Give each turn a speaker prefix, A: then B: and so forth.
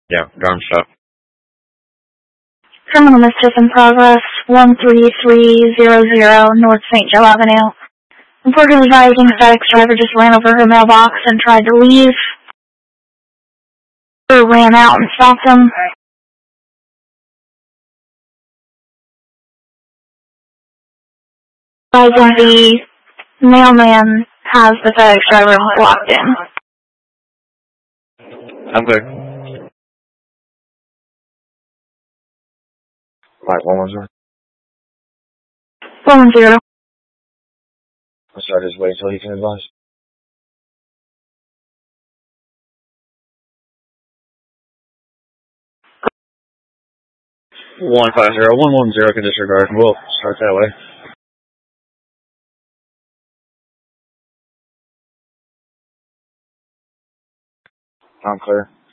A: Yeah, darn stuff.
B: Criminal mischief in progress, 13300 North St. Joe Avenue. Reporter advising a FedEx driver just ran over her mailbox and tried to leave. Her ran out and stopped him. Advising the mailman has the FedEx driver locked in.
A: I'm clear. Right, 110.
B: 110.
A: So I just wait until he can advise. 150-110 can disregard. We'll start that way. I'm clear.